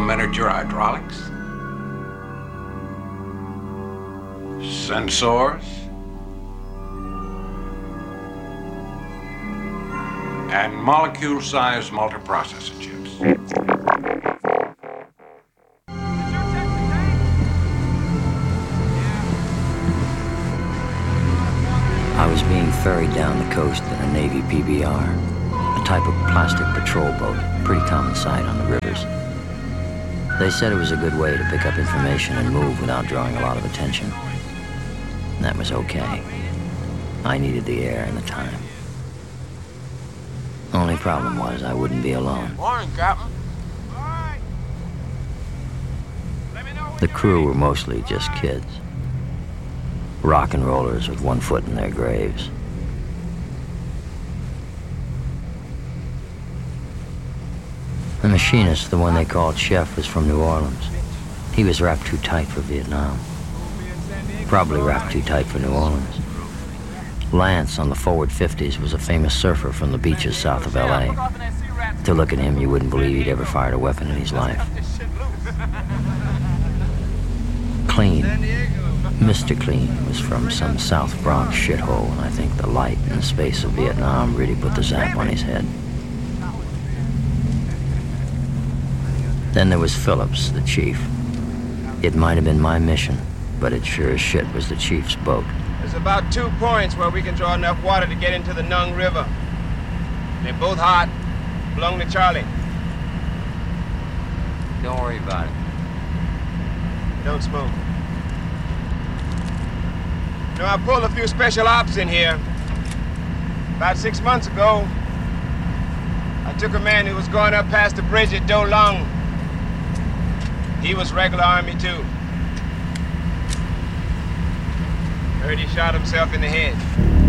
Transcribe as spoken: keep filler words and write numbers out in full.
miniature hydraulics, sensors, and molecule-sized multiprocessor chips. I was being ferried down the coast in a Navy P B R, a type of plastic patrol boat, pretty common sight on the rivers. They said it was a good way to pick up information and move without drawing a lot of attention. And that was okay. I needed the air and the time. Only problem was I wouldn't be alone. Morning, Captain. The crew were mostly just kids. Rock and rollers with one foot in their graves. The machinist, the one they called Chef, was from New Orleans. He was wrapped too tight for Vietnam. Probably wrapped too tight for New Orleans. Lance on the forward fifties was a famous surfer from the beaches south of L A. To look at him, you wouldn't believe he'd ever fired a weapon in his life. Clean, Mister Clean, was from some South Bronx shithole, and I think the light and the space of Vietnam really put the zap on his head. Then there was Phillips, the chief. It might have been my mission, but it sure as shit was the chief's boat. There's about two points where we can draw enough water to get into the Nung River. They're both hot. Belong to Charlie. Don't worry about it. Don't smoke. You know, I pulled a few special ops in here. About six months ago, I took a man who was going up past the bridge at Do Long. He was regular Army, too. Heard he shot himself in the head.